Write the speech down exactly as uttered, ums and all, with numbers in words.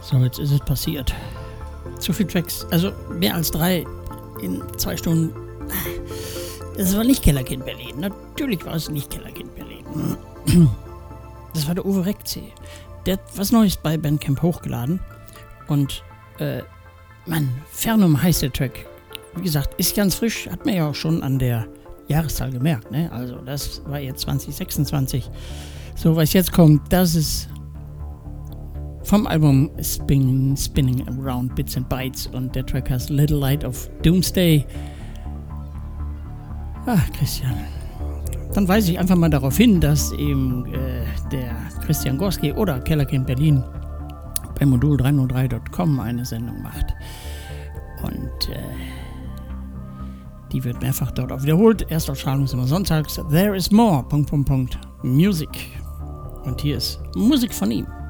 So, jetzt ist es passiert. Zu viele Tracks, also mehr als drei in zwei Stunden. Das war nicht Kellerkind Berlin. Natürlich war es nicht Kellerkind Berlin. Das war der Uwe Reckzee. Der hat was Neues bei Bandcamp hochgeladen. Und, äh, Mann, Fernum heißt der Track. Wie gesagt, ist ganz frisch. Hat man ja auch schon an der Jahreszahl gemerkt, ne? Also, das war jetzt zwanzig sechsundzwanzig. So, was jetzt kommt, das ist vom Album Spin, Spinning Around Bits and Bytes und der Track heißt Little Light of Doomsday. Ach, Christian. Dann weise ich einfach mal darauf hin, dass eben äh, der Christian Gorski oder Kellerkind Berlin bei modul drei null drei Punkt com eine Sendung macht. Und äh, die wird mehrfach dort auch wiederholt. Erstausstrahlung ist immer sonntags. There is more. Punkt, Punkt, Punkt. Music. Und hier ist Musik von ihm.